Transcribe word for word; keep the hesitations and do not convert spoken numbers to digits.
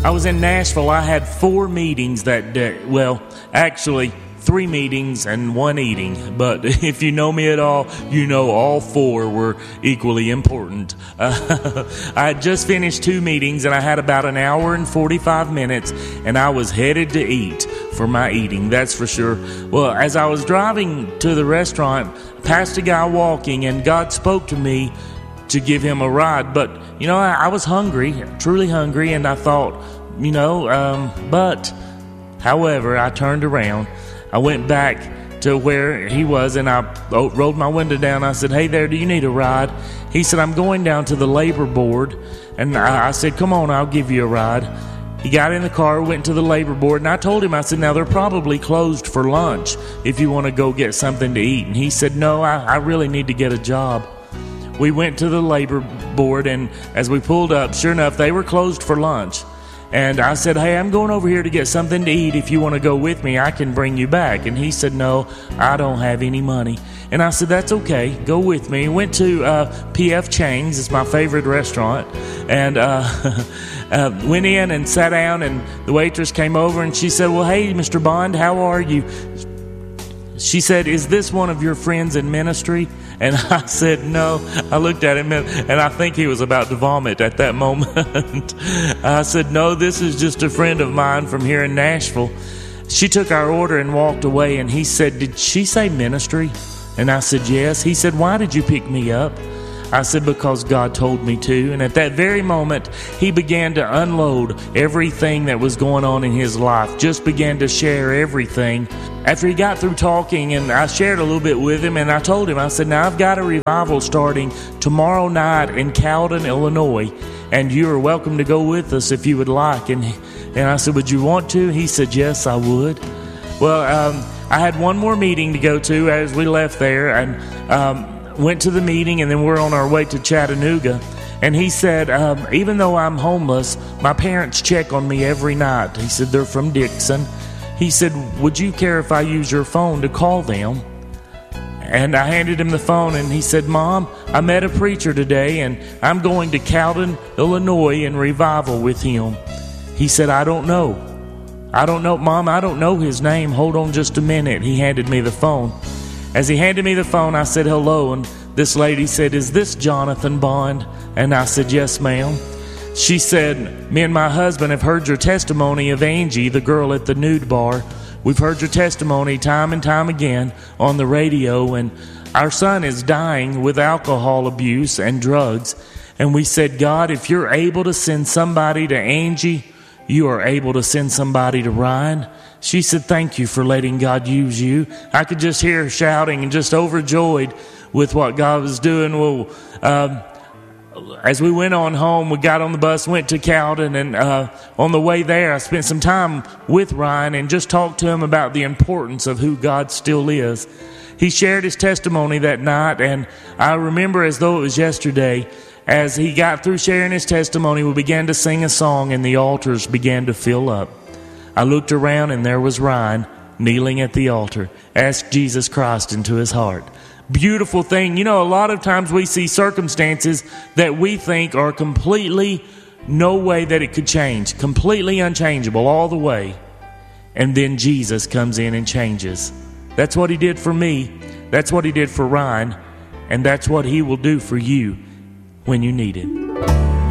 I was in Nashville. I had four meetings that day. Well, actually, three meetings and one eating. But if you know me at all, you know all four were equally important. Uh, I had just finished two meetings, and I had about an hour and forty-five minutes, and I was headed to eat for my eating, that's for sure. Well, as I was driving to the restaurant, I passed a guy walking, and God spoke to me to give him a ride. But, you know, I, I was hungry, truly hungry, and I thought, you know, um, but, however, I turned around. I went back to where he was, and I rolled my window down. I said, "Hey there, do you need a ride?" He said, "I'm going down to the labor board." And I, I said, "Come on, I'll give you a ride." He got in the car, went to the labor board, and I told him, I said, "Now, they're probably closed for lunch if you want to go get something to eat." And he said, "No, I, I really need to get a job." We went to the labor board, and as we pulled up, sure enough, they were closed for lunch. And I said, "Hey, I'm going over here to get something to eat. If you want to go with me, I can bring you back." And he said, "No, I don't have any money." And I said, "That's okay. Go with me." Went to uh, P F Chang's. It's my favorite restaurant. And uh, uh, went in and sat down, and the waitress came over, and she said, "Well, hey, Mister Bond, how are you?" She said, "Is this one of your friends in ministry?" And I said, "No." I looked at him, and I think he was about to vomit at that moment. I said, "No, this is just a friend of mine from here in Nashville." She took our order and walked away, and he said, "Did she say ministry?" And I said, "Yes." He said, "Why did you pick me up?" I said, "Because God told me to." And at that very moment, he began to unload everything that was going on in his life, just began to share everything. After he got through talking, and I shared a little bit with him, and I told him, I said, "Now, I've got a revival starting tomorrow night in Cowden, Illinois, and you are welcome to go with us if you would like." And, and I said, "Would you want to?" He said, "Yes, I would." Well, um, I had one more meeting to go to as we left there, and um, went to the meeting, and then we're on our way to Chattanooga. And he said, um, "Even though I'm homeless, my parents check on me every night." He said, "They're from Dixon." He said, "Would you care if I use your phone to call them?" And I handed him the phone, and he said, "Mom, I met a preacher today, and I'm going to Cowden, Illinois, in revival with him." He said, "I don't know. I don't know, Mom, I don't know his name. Hold on just a minute." He handed me the phone. As he handed me the phone, I said, "Hello," and this lady said, "Is this Jonathan Bond?" And I said, "Yes, ma'am." She said, "Me and my husband have heard your testimony of Angie, the girl at the nude bar. We've heard your testimony time and time again on the radio, and our son is dying with alcohol abuse and drugs. And we said, God, if you're able to send somebody to Angie, you are able to send somebody to Ryan." She said, "Thank you for letting God use you." I could just hear her shouting and just overjoyed with what God was doing. Well, um, as we went on home, we got on the bus, went to Cowden, and uh, on the way there, I spent some time with Ryan and just talked to him about the importance of who God still is. He shared his testimony that night, and I remember as though it was yesterday. As he got through sharing his testimony, we began to sing a song, and the altars began to fill up. I looked around, and there was Ryan kneeling at the altar, asked Jesus Christ into his heart. Beautiful thing. You know, a lot of times we see circumstances that we think are completely no way that it could change, completely unchangeable all the way. And then Jesus comes in and changes. That's what he did for me. That's what he did for Ryan. And that's what he will do for you when you need it.